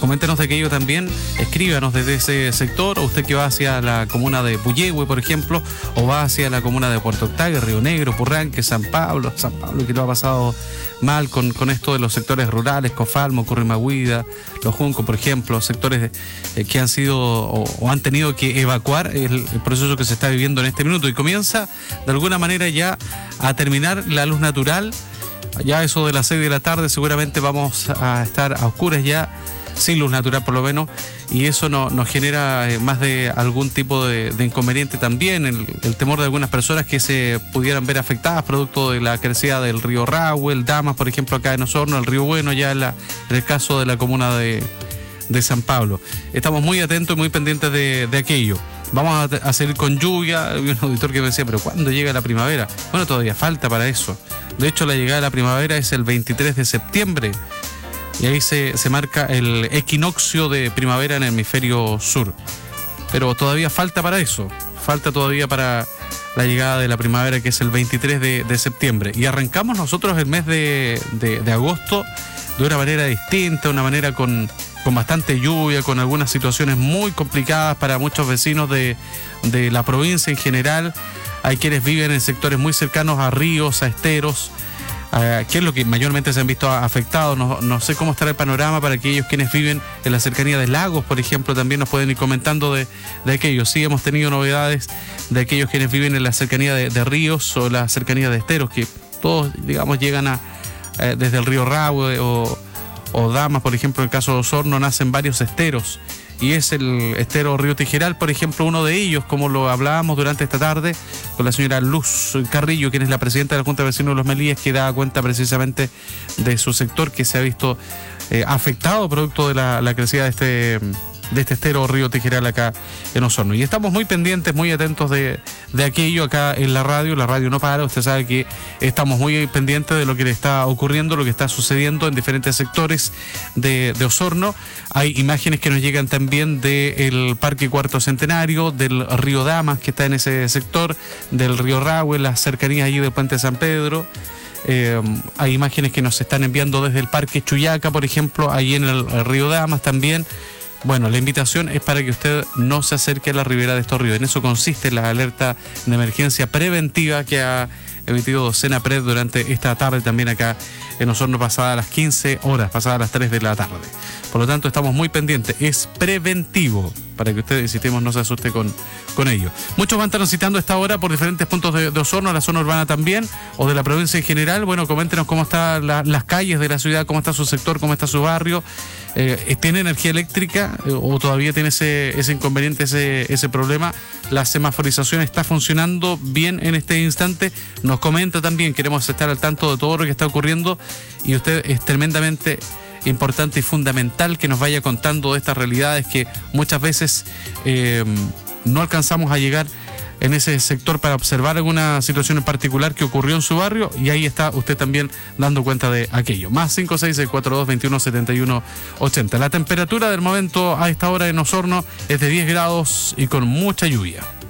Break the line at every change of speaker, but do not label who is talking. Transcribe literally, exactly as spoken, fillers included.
Coméntenos de aquello también, escríbanos desde ese sector, o usted que va hacia la comuna de Puyehue, por ejemplo, o va hacia la comuna de Puerto Octavio, Río Negro, Purranque, San Pablo, San Pablo que lo ha pasado mal con, con esto de los sectores rurales, Cofalmo, Currimahuida, Los Juncos, por ejemplo, sectores eh, que han sido o, o han tenido que evacuar el, el proceso que se está viviendo en este minuto, y comienza de alguna manera ya a terminar la luz natural. Ya eso de las seis de la tarde seguramente vamos a estar a oscuras ya, sin luz natural por lo menos, y eso no, nos genera eh, más de algún tipo de, de inconveniente también, el, el temor de algunas personas que se pudieran ver afectadas producto de la crecida del río Rahue, el Damas, por ejemplo, acá en Osorno, el río Bueno, ya en, la, en el caso de la comuna de, de San Pablo. Estamos muy atentos y muy pendientes de, de aquello. Vamos a, a seguir con lluvia. Había un auditor que me decía, pero ¿cuándo llega la primavera? Bueno, todavía falta para eso. De hecho, la llegada de la primavera es el veintitrés de septiembre. Y ahí se, se marca el equinoccio de primavera en el hemisferio sur. Pero todavía falta para eso. Falta todavía para la llegada de la primavera, que es el veintitrés de, de septiembre. Y arrancamos nosotros el mes de, de, de agosto de una manera distinta, una manera con, con bastante lluvia, con algunas situaciones muy complicadas para muchos vecinos de, de la provincia en general. Hay quienes viven en sectores muy cercanos a ríos, a esteros, Uh, ¿qué es lo que mayormente se han visto afectados? No, no sé cómo estará el panorama para aquellos quienes viven en la cercanía de lagos, por ejemplo. También nos pueden ir comentando de, de aquellos. Sí, hemos tenido novedades de aquellos quienes viven en la cercanía de, de ríos o la cercanía de esteros, que todos, digamos, llegan a eh, desde el río Rahue o, o Damas, por ejemplo, en el caso de Osorno, nacen varios esteros. Y es el estero Río Tijeral, por ejemplo, uno de ellos, como lo hablábamos durante esta tarde con la señora Luz Carrillo, quien es la presidenta de la Junta de Vecinos de Los Melíes, que da cuenta precisamente de su sector que se ha visto eh, afectado producto de la, la crecida de este, de este estero Río Tijeral acá en Osorno. Y estamos muy pendientes, muy atentos de, de aquello acá en la radio. La radio no para, usted sabe que estamos muy pendientes de lo que le está ocurriendo, lo que está sucediendo en diferentes sectores de, de Osorno. Hay imágenes que nos llegan también del Parque Cuarto Centenario, del río Damas, que está en ese sector, del río Rahue, las cercanías allí del Puente San Pedro. Eh, hay imágenes que nos están enviando desde el Parque Chuyaca, por ejemplo, ahí en el, el río Damas también. Bueno, la invitación es para que usted no se acerque a la ribera de estos ríos. En eso consiste la alerta de emergencia preventiva que ha emitido Senapred durante esta tarde también acá en Osorno, pasada las quince horas, pasada las tres de la tarde. Por lo tanto, estamos muy pendientes. Es preventivo, para que usted, insistimos, no se asuste con, con ello. Muchos van transitando a esta hora por diferentes puntos de, de Osorno, la zona urbana también, o de la provincia en general. Bueno, coméntenos cómo están la, las calles de la ciudad, cómo está su sector, cómo está su barrio. Eh, ¿Tiene energía eléctrica eh, o todavía tiene ese, ese inconveniente, ese, ese problema? ¿La semaforización está funcionando bien en este instante? Nos comenta también, queremos estar al tanto de todo lo que está ocurriendo, y usted es tremendamente importante y fundamental que nos vaya contando de estas realidades que muchas veces eh, no alcanzamos a llegar en ese sector para observar alguna situación en particular que ocurrió en su barrio, y ahí está usted también dando cuenta de aquello. Más cinco seis seis cuatro dos veintiuno setenta y uno ochenta. La temperatura del momento a esta hora en Osorno es de diez grados y con mucha lluvia.